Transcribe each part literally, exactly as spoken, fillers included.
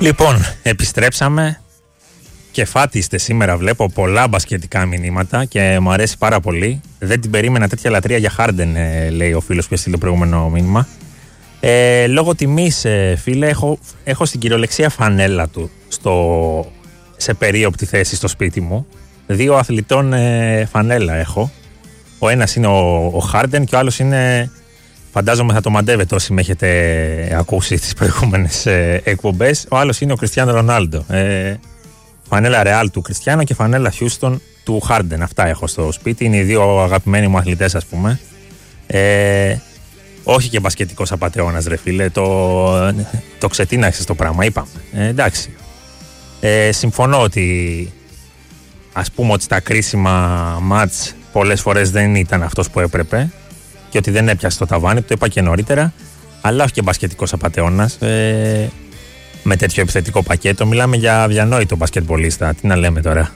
Λοιπόν, επιστρέψαμε και φάτιστε σήμερα. Βλέπω πολλά μπασκετικά μηνύματα και μου αρέσει πάρα πολύ. Δεν την περίμενα τέτοια λατρεία για Χάρντεν, ε, λέει ο φίλος που έστειλε το προηγούμενο μήνυμα. Ε, λόγω τιμής, ε, φίλε, έχω, έχω στην κυριολεξία φανέλα του στο, σε περίοπτη θέση στο σπίτι μου. Δύο αθλητών ε, φανέλα έχω. Ο ένας είναι ο, ο Χάρντεν και ο άλλος είναι, φαντάζομαι θα το μαντεύετε όσοι με έχετε ακούσει τις προηγούμενες ε, εκπομπές. Ο άλλος είναι ο Κριστιάνο Ρονάλντο. Ε, φανέλα Ρεάλ του Κριστιάνο και φανέλα Χιούστον του Χάρντεν. Αυτά έχω στο σπίτι. Είναι οι δύο αγαπημένοι μου αθλητές, ας πούμε. Ε, όχι και μπασκετικός απατεώνας, ρε φίλε. Το, το ξετίναξες το πράγμα, είπαμε. Ε, εντάξει. Ε, συμφωνώ ότι ας πούμε ότι στα κρίσιμα μάτς πολλές φορές δεν ήταν αυτός που έπρεπε και ότι δεν έπιασε το ταβάνι, το είπα και νωρίτερα, αλλά όχι και μπασκετικός απατεώνας. Ε, με τέτοιο επιθετικό πακέτο μιλάμε για αδιανόητο μπασκετμπολίστα. Τι να λέμε τώρα.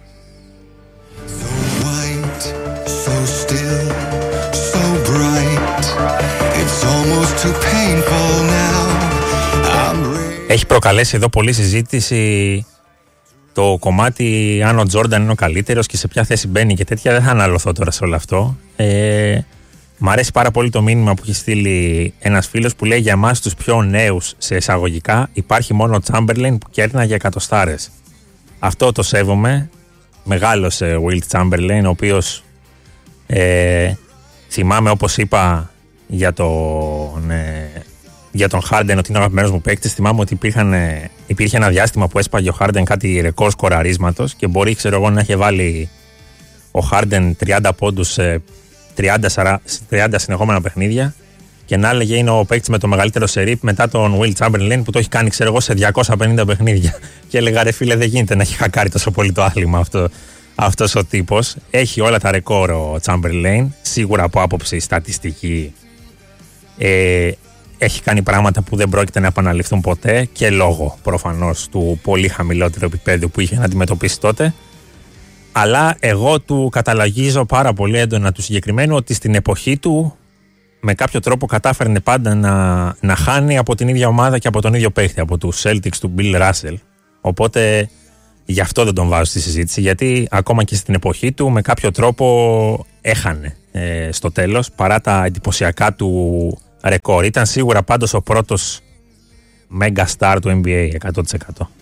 Έχει προκαλέσει εδώ πολλή συζήτηση το κομμάτι αν ο Τζόρνταν είναι ο καλύτερος και σε ποια θέση μπαίνει και τέτοια. Δεν θα αναλωθώ τώρα σε όλο αυτό. Ε, μ' αρέσει πάρα πολύ το μήνυμα που έχει στείλει ένας φίλος που λέει: για εμάς τους πιο νέους σε εισαγωγικά υπάρχει μόνο ο Τσάμπερλεϊν που κέρναγε εκατοστάρες. Αυτό το σέβομαι. Μεγάλος ε, Wilt Chamberlain, ο οποίος ε, θυμάμαι, όπως είπα για τον, ε, για τον Harden ότι είναι ο αγαπημένος μου παίκτης. Θυμάμαι ότι υπήρχαν, ε, υπήρχε ένα διάστημα που έσπαγε ο Harden κάτι ρεκόρ σκοραρίσματος και μπορεί, ξέρω εγώ, να είχε βάλει ο Harden τριάντα πόντους σε τριάντα συνεχόμενα παιχνίδια και να έλεγε είναι ο παίκτης με το μεγαλύτερο σερί μετά τον Wilt Chamberlain που το έχει κάνει, ξέρω εγώ, σε διακόσια πενήντα παιχνίδια. Και έλεγα, ρε φίλε, δεν γίνεται να έχει χακάρει τόσο πολύ το άθλημα αυτό, αυτός ο τύπος. Έχει όλα τα ρεκόρ ο Chamberlain, σίγουρα από άποψη στατιστική. Ε, έχει κάνει πράγματα που δεν πρόκειται να επαναληφθούν ποτέ και λόγω προφανώς του πολύ χαμηλότερου επίπεδου που είχε να αντιμετωπίσει τότε. Αλλά εγώ του καταλαγίζω πάρα πολύ έντονα του συγκεκριμένου ότι στην εποχή του με κάποιο τρόπο κατάφερνε πάντα να, να χάνει από την ίδια ομάδα και από τον ίδιο παίχτη, από τους Celtics του Bill Russell. Οπότε γι' αυτό δεν τον βάζω στη συζήτηση, γιατί ακόμα και στην εποχή του με κάποιο τρόπο έχανε ε, στο τέλος παρά τα εντυπωσιακά του ρεκόρ. Ήταν σίγουρα πάντως ο πρώτος mega star του N B A εκατό τοις εκατό.